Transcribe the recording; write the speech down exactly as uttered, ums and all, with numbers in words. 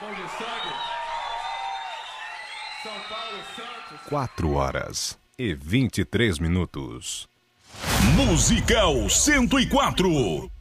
Quatro horas e vinte e três minutos. Musical cento e quatro.